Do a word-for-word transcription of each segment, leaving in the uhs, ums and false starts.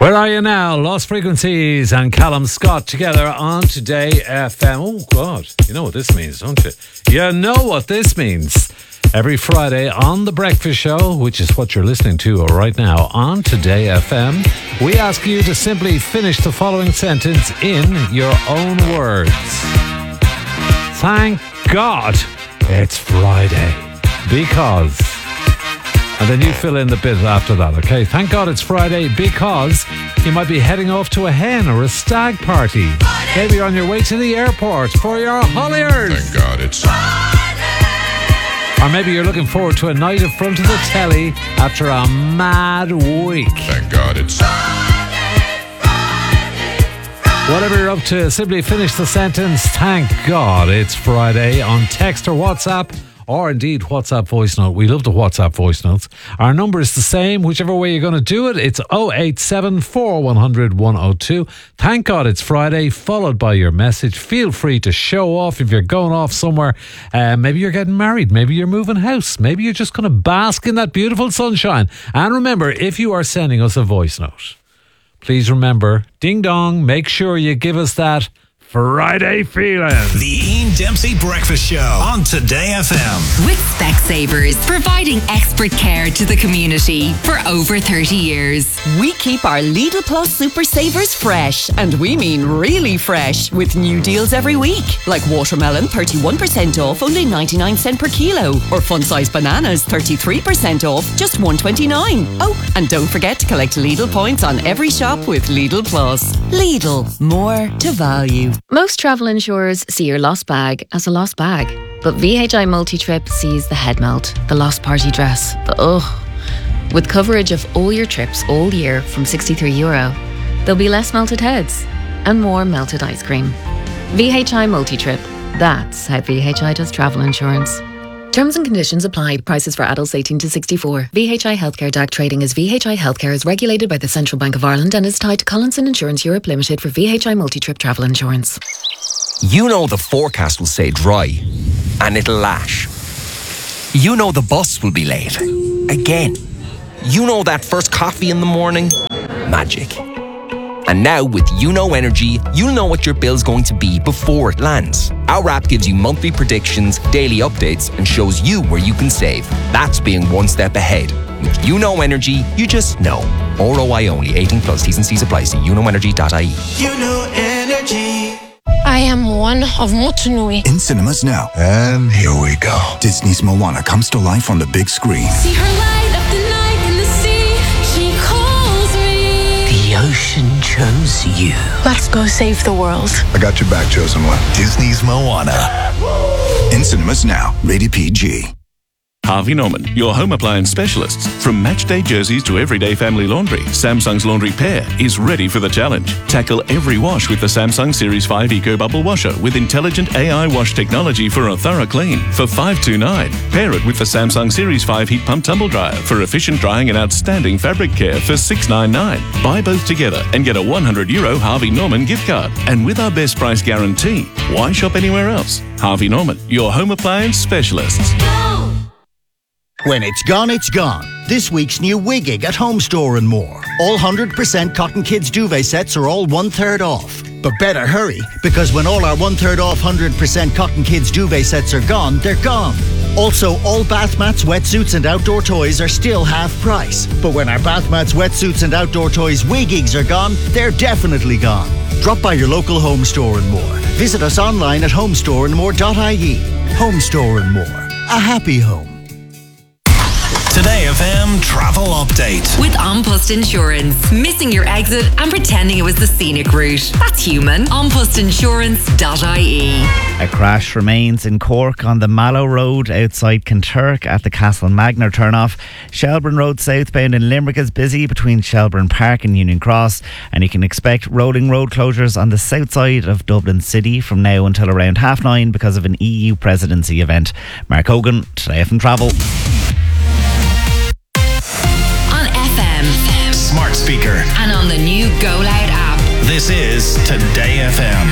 Where are you now? Lost Frequencies and Callum Scott together on Today F M. Oh, God. You know what this means, don't you? You know what this means. Every Friday on The Breakfast Show, which is what you're listening to right now on Today F M, we ask you to simply finish the following sentence in your own words. Thank God it's Friday. Because... And then you fill in the bit after that, okay? Thank God it's Friday because you might be heading off to a hen or a stag party. Maybe you're on your way to the airport for your holidays. Thank God it's Friday. Or maybe you're looking forward to a night in front of the telly after a mad week. Thank God it's Friday, Friday, Friday. Whatever you're up to, simply finish the sentence, thank God it's Friday, on text or WhatsApp. Or indeed, WhatsApp voice note. We love the WhatsApp voice notes. Our number is the same, whichever way you're going to do it. It's oh eight seven, four one zero zero, one oh two. Thank God it's Friday, followed by your message. Feel free to show off if you're going off somewhere. Uh, maybe you're getting married. Maybe you're moving house. Maybe you're just going to bask in that beautiful sunshine. And remember, if you are sending us a voice note, please remember, ding dong, make sure you give us that Friday feeling. The Ian Dempsey Breakfast Show on Today F M. With Specsavers, providing expert care to the community for over thirty years. We keep our Lidl Plus Super Savers fresh, and we mean really fresh, with new deals every week. Like watermelon, thirty-one percent off, only ninety-nine cents per kilo. Or fun-size bananas, thirty-three percent off, just one twenty-nine. Oh, and don't forget to collect Lidl points on every shop with Lidl Plus. Lidl, more to value. Most travel insurers see your lost bag as a lost bag, but V H I Multi-Trip sees the head melt, the lost party dress, the ugh. With coverage of all your trips all year from sixty-three euro, there'll be less melted heads and more melted ice cream. V H I Multi-Trip, that's how V H I does travel insurance. Terms and conditions apply. Prices for adults eighteen to sixty-four. V H I Healthcare D A C trading as V H I Healthcare is regulated by the Central Bank of Ireland and is tied to Collinson Insurance Europe Limited for V H I Multi-Trip travel insurance. You know the forecast will say dry and it'll lash. You know the bus will be late. Again. You know that first coffee in the morning? Magic. And now with YouKnow Energy, you'll know what your bill's going to be before it lands. Our app gives you monthly predictions, daily updates, and shows you where you can save. That's being one step ahead. With YouKnow Energy, you just know. R O I only, eighteen plus, T's and C's apply. See you know energy dot I E. YouKnow Energy. I am one of Motunui. In cinemas now. And here we go. Disney's Moana comes to life on the big screen. See her light up the night in the sea. She calls me. The ocean chose you. Let's go save the world. I got your back, chosen one. Disney's Moana. In cinemas now. Rated P G. Harvey Norman, your home appliance specialists. From matchday jerseys to everyday family laundry, Samsung's Laundry Pair is ready for the challenge. Tackle every wash with the Samsung Series five Eco Bubble Washer with intelligent A I wash technology for a thorough clean for five hundred twenty-nine dollars. Pair it with the Samsung Series five Heat Pump Tumble Dryer for efficient drying and outstanding fabric care for six hundred ninety-nine dollars. Buy both together and get a one hundred euro Harvey Norman gift card. And with our best price guarantee, why shop anywhere else? Harvey Norman, your home appliance specialists. When it's gone, it's gone. This week's new Wiggig at Home Store and More. All one hundred percent Cotton Kids duvet sets are all one-third off. But better hurry, because when all our one-third off one hundred percent Cotton Kids duvet sets are gone, they're gone. Also, all bath mats, wetsuits and outdoor toys are still half price. But when our bath mats, wetsuits and outdoor toys Wiggigs are gone, they're definitely gone. Drop by your local Home Store and More. Visit us online at home store and more dot I E. Home Store and More. A happy home. Today F M Travel Update. With An Post Insurance. Missing your exit and pretending it was the scenic route. That's human. an post insurance dot I E. A crash remains in Cork on the Mallow Road outside Kinturk at the Castle Magner turnoff. Shelburne Road southbound in Limerick is busy between Shelburne Park and Union Cross, and you can expect rolling road closures on the south side of Dublin City from now until around half nine because of an E U presidency event. Mark Hogan, Today F M Travel. Smart speaker and on the new Go Loud app. This is Today F M.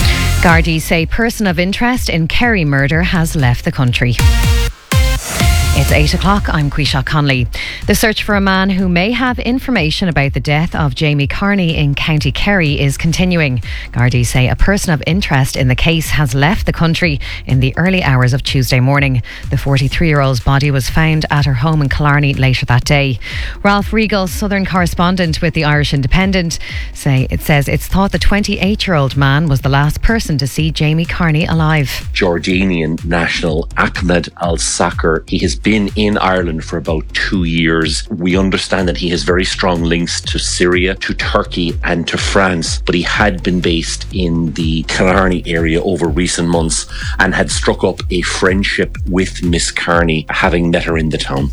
Gardaí say person of interest in Kerry murder has left the country. It's eight o'clock. I'm Quisha Conley. The search for a man who may have information about the death of Jamie Carney in County Kerry is continuing. Gardaí say a person of interest in the case has left the country in the early hours of Tuesday morning. The forty-three-year-old's body was found at her home in Killarney later that day. Ralph Regal, Southern correspondent with the Irish Independent, say it says it's thought the twenty-eight-year-old man was the last person to see Jamie Carney alive. Jordanian national Ahmed Al-Sakr. He has been in Ireland for about two years. We understand that he has very strong links to Syria, to Turkey and to France, but he had been based in the Killarney area over recent months and had struck up a friendship with Miss Carney, having met her in the town.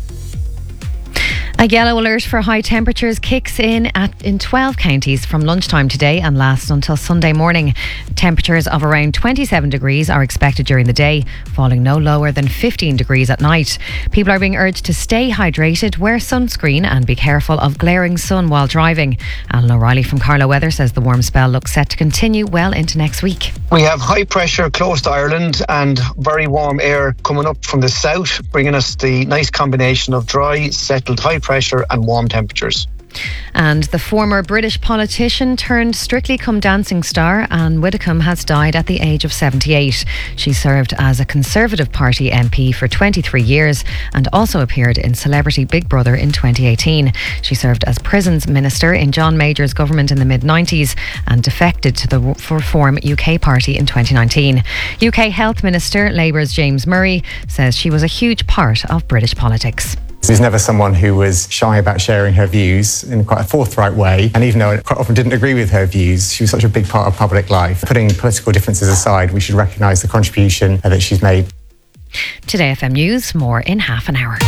A yellow alert for high temperatures kicks in at in twelve counties from lunchtime today and lasts until Sunday morning. Temperatures of around twenty-seven degrees are expected during the day, falling no lower than fifteen degrees at night. People are being urged to stay hydrated, wear sunscreen and be careful of glaring sun while driving. Alan O'Reilly from Carlow Weather says the warm spell looks set to continue well into next week. We have high pressure close to Ireland and very warm air coming up from the south, bringing us the nice combination of dry, settled high pressure and warm temperatures. And the former British politician turned Strictly Come Dancing star Anne Widdecombe has died at the age of seventy-eight. She served as a Conservative Party M P for twenty-three years and also appeared in Celebrity Big Brother in twenty eighteen. She served as Prisons Minister in John Major's government in the mid nineties and defected to the Reform U K party in twenty nineteen. U K Health Minister Labour's James Murray says she was a huge part of British politics. She's never someone who was shy about sharing her views in quite a forthright way. And even though I quite often didn't agree with her views, she was such a big part of public life. Putting political differences aside, we should recognise the contribution that she's made. Today F M News, more in half an hour.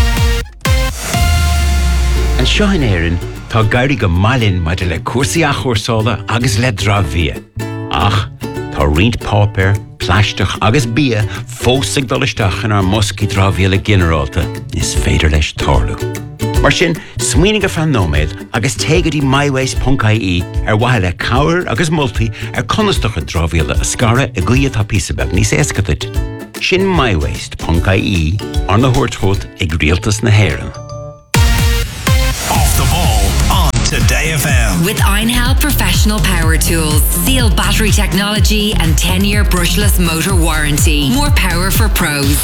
And Sean Aaron, tá gairí go mailin mai de le cuasaíach uairseála agus le drámhia. Ach, tá riint pápéir, pláisteach agus bia fósaigh dolisteach in ar moscaí drámhia generalta is féidir leis tarlú. Mar sin, smuoinnig a fan nóméid agus tégadí myways.ie ar waithe le cabhair agus multaí ar conasteach a drámhia a scara a gcuiad tá písabeh níos éascaid. Sin myways.ie ar na thuairteót ag rialtas na hÉireann. Off the ball on Today F M. With Einhell Professional Power Tools. Seal battery technology and ten-year brushless motor warranty. More power for pros.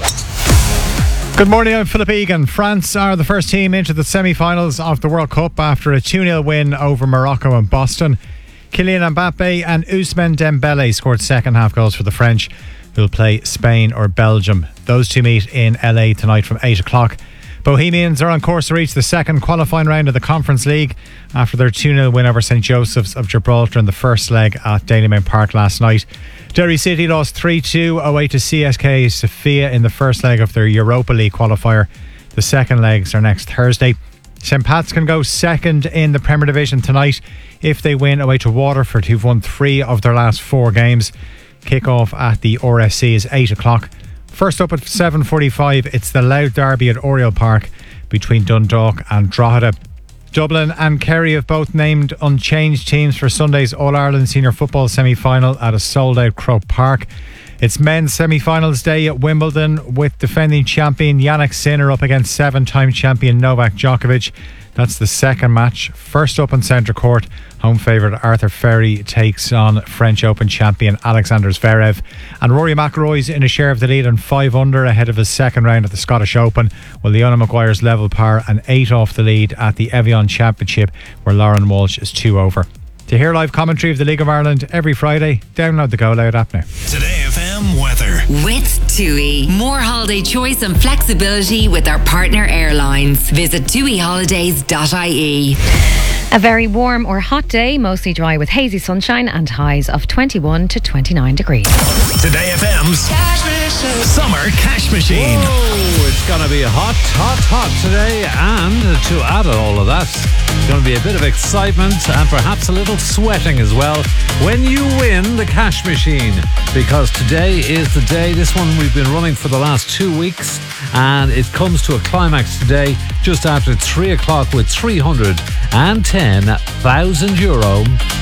Good morning, I'm Philip Egan. France are the first team into the semi-finals of the World Cup after a two nil win over Morocco and Boston. Kylian Mbappe and Ousmane Dembele scored second half goals for the French, who will play Spain or Belgium. Those two meet in L A tonight from eight o'clock. Bohemians are on course to reach the second qualifying round of the Conference League after their two nil win over St Joseph's of Gibraltar in the first leg at Dalymount Park last night. Derry City lost three two away to C S K A Sofia in the first leg of their Europa League qualifier. The second legs are next Thursday. Saint Pat's can go second in the Premier Division tonight if they win away to Waterford, who've won three of their last four games. Kick-off at the R S C is eight o'clock. First up at seven forty-five, it's the Louth Derby at Oriel Park between Dundalk and Drogheda. Dublin and Kerry have both named unchanged teams for Sunday's All-Ireland Senior Football semi-final at a sold-out Croke Park. It's men's semi-finals day at Wimbledon with defending champion Jannik Sinner up against seven-time champion Novak Djokovic. That's the second match. First up on centre court, home favourite Arthur Ferry takes on French Open champion Alexander Zverev. And Rory McIlroy's in a share of the lead and five under ahead of his second round at the Scottish Open, while Leona Maguire's level par and eight off the lead at the Evian Championship, where Lauren Walsh is two over. To hear live commentary of the League of Ireland every Friday, download the Go Loud app now. Today F M weather. With TUI. More holiday choice and flexibility with our partner airlines. Visit tui holidays dot I E. A very warm or hot day, mostly dry with hazy sunshine and highs of twenty-one to twenty-nine degrees. Today F M's Summer Cash Machine. Oh, it's going to be hot, hot, hot today. And to add all of that, it's going to be a bit of excitement and perhaps a little sweating as well when you win the cash machine. Because today is the day, this one we've been running for the last two weeks. And it comes to a climax today, just after three o'clock with three hundred ten thousand euro.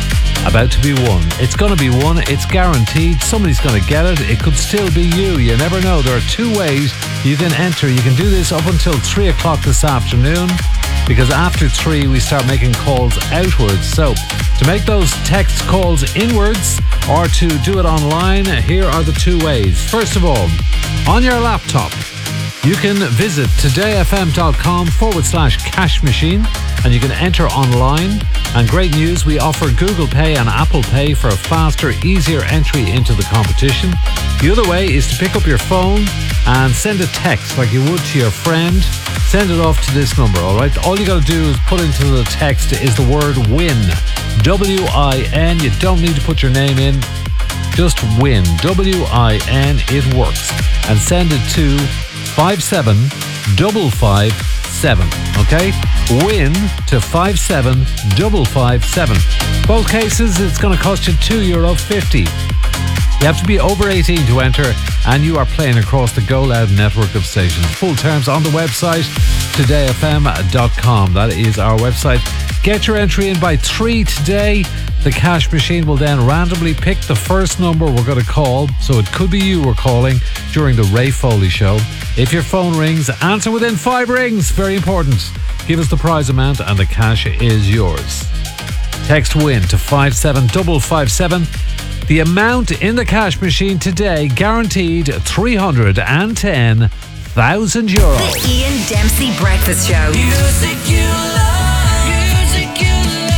about to be won. It's going to be won. It's guaranteed. Somebody's going to get it. It could still be you. You never know. There are two ways you can enter. You can do this up until three o'clock this afternoon, because after three we start making calls outwards. So to make those text calls inwards or to do it online, here are the two ways. First of all, on your laptop, you can visit todayfm.com forward slash cash machine and you can enter online. And great news, we offer Google Pay and Apple Pay for a faster, easier entry into the competition. The other way is to pick up your phone and send a text like you would to your friend. Send it off to this number, all right? All you got to do is put into the text is the word WIN. W I N. You don't need to put your name in. Just WIN. W I N. It works. And send it to five seven five five seven. Okay? WIN to five seven five five seven. Both cases, it's going to cost you two euro fifty. You have to be over eighteen to enter, and you are playing across the Go Loud network of stations. Full terms on the website, today f m dot com. That is our website. Get your entry in by three today. The cash machine will then randomly pick the first number we're going to call, so it could be you we're calling during the Ray Foley show. If your phone rings, answer within five rings. Very important. Give us the prize amount and the cash is yours. Text WIN to five seven five five seven. The amount in the cash machine today, guaranteed three hundred ten thousand euro. The Ian Dempsey Breakfast Show. Music you love, music you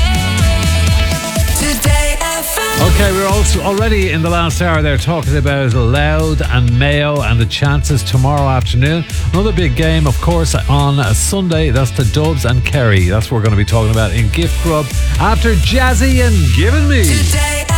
love. Today F M. Okay, we're also already in the last hour there talking about Louth and Mayo and the chances tomorrow afternoon. Another big game, of course, on a Sunday. That's the Dubs and Kerry. That's what we're going to be talking about in Gift Grub after Jazzy and Giving Me. Today